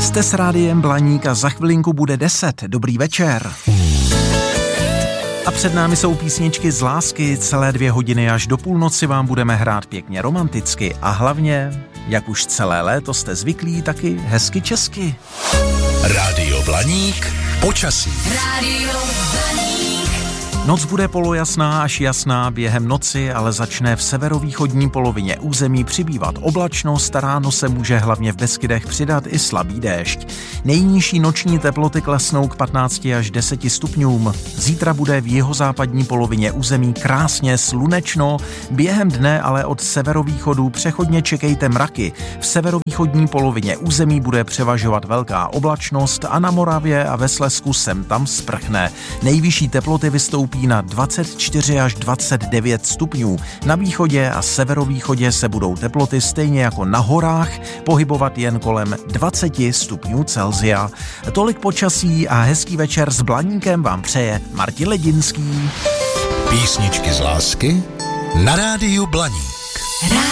Jste s rádiem Blaník a za chvilinku bude 10. Dobrý večer. A před námi jsou písničky z lásky. Celé 2 hodiny až do půlnoci vám budeme hrát pěkně romanticky a hlavně, jak už celé léto jste zvyklí, taky hezky česky. Rádio Blaník, počasí. Rádio Blaník. Noc bude polojasná až jasná během noci, ale začne v severovýchodní polovině území přibývat oblačnost, ráno se může hlavně v Beskydech přidat i slabý déšť. Nejnižší noční teploty klesnou k 15 až 10 stupňům. Zítra bude v jihozápadní polovině území krásně slunečno, během dne ale od severovýchodu přechodně čekejte mraky. V severovýchodní polovině území bude převažovat velká oblačnost a na Moravě a ve Slezsku sem tam sprchne. Nejvyšší teploty vystoupí na 24 až 29 stupňů. Na východě a severovýchodě se budou teploty stejně jako na horách pohybovat jen kolem 20 stupňů Celsia. Tolik počasí a hezký večer s Blaníkem vám přeje Martin Ledinský. Písničky z lásky na rádiu Blaník.